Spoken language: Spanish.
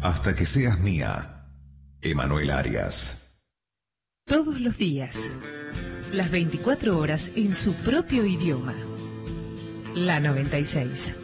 Hasta que seas mía, Emanuel Arias. Todos los días, las 24 horas en su propio idioma. La 96.